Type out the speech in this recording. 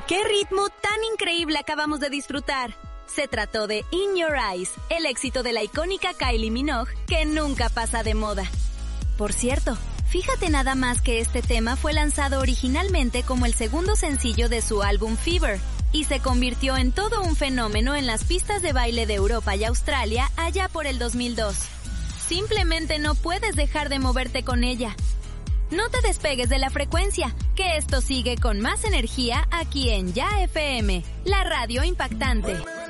¡Qué ritmo tan increíble acabamos de disfrutar! Se trató de In Your Eyes, el éxito de la icónica Kylie Minogue, que nunca pasa de moda. Por cierto, fíjate nada más que este tema fue lanzado originalmente como el segundo sencillo de su álbum Fever, y se convirtió en todo un fenómeno en las pistas de baile de Europa y Australia allá por el 2002. Simplemente no puedes dejar de moverte con ella. No te despegues de la frecuencia, que esto sigue con más energía aquí en Ya FM, la radio impactante.